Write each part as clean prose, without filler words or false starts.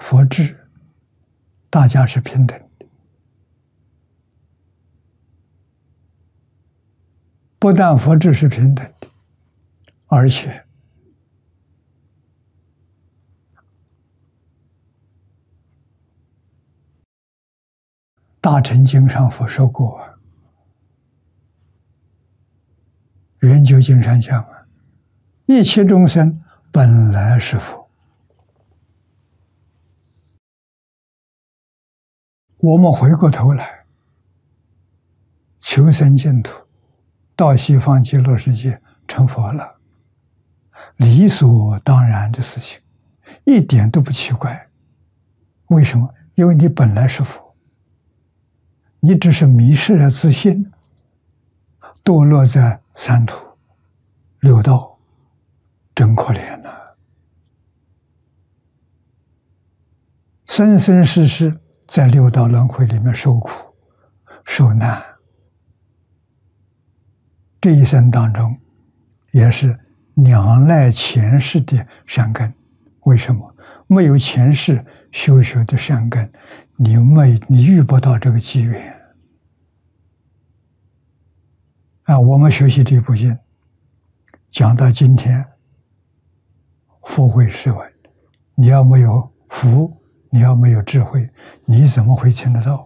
佛智，大家是平等的。不但佛智是平等的，而且大乘经上佛说过，圆觉经上讲啊，一切众生本来是佛。我们回过头来求生净土，到西方极乐世界成佛了，理所当然的事情，一点都不奇怪。为什么？因为你本来是佛，你只是迷失了自信，堕落在三途六道，真可怜呐！生生世世在六道轮回里面受苦受难，这一生当中也是两赖前世的善根。为什么？没有前世修学的善根，你遇不到这个机缘啊！我们学习这部经讲到今天，佛慧是问，你要没有福，你要没有智慧，你怎么会听得到？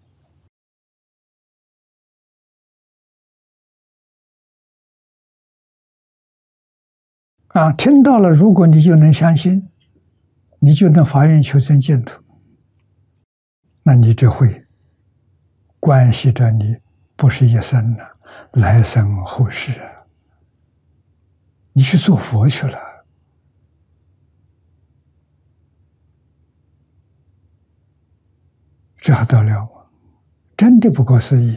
啊，听到了，如果你就能相信，你就能发愿求生净土，那你这会关系着你不是一生了，来生后世啊，你去做佛去了。这还得了吗？真的不可思议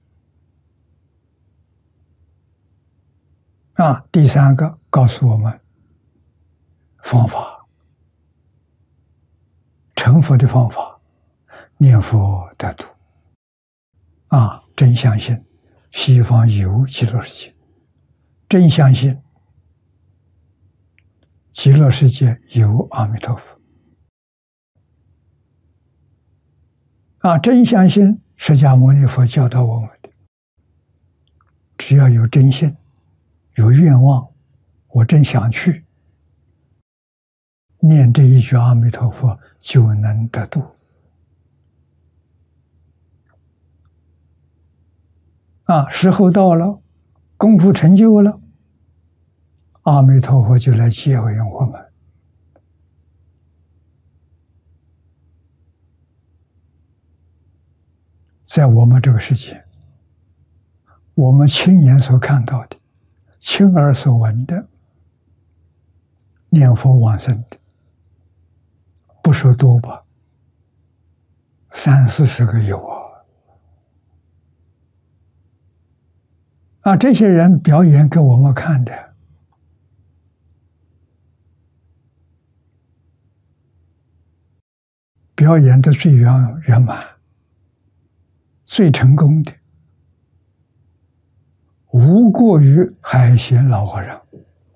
啊！第三个告诉我们方法，成佛的方法，念佛得度啊！真相信西方有极乐世界，真相信极乐世界有阿弥陀佛啊！真相信释迦牟尼佛教导我们的，只要有真心，有愿望，我真想去，念这一句阿弥陀佛就能得度啊！时候到了，功夫成就了，阿弥陀佛就来接引我们。在我们这个世界，我们亲眼所看到的，亲耳所闻的，念佛往生的，不说多吧，30-40个有啊！这些人表演给我们看的，表演的最圆满，最成功的，无过于海贤老和尚。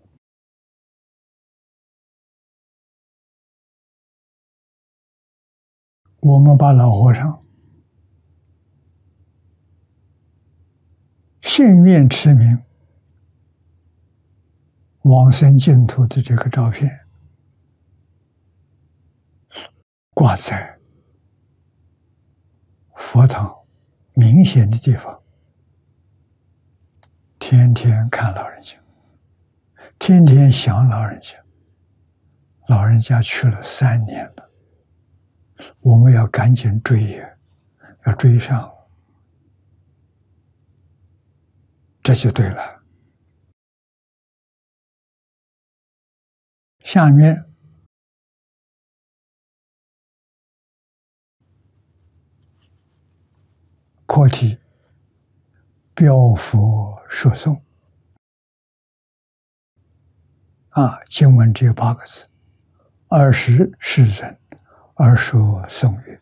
我们把老和尚信愿持名往生净土的这个照片挂在佛堂明显的地方，天天看老人家，天天想老人家，老人家去了3年了，我们要赶紧追呀，要追上，这就对了。下面课题标佛说颂啊，经文只有8个字：20世尊而说颂曰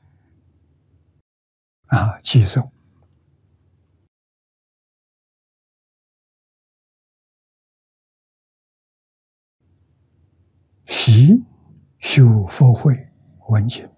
啊，偈颂。习修佛慧， 文经。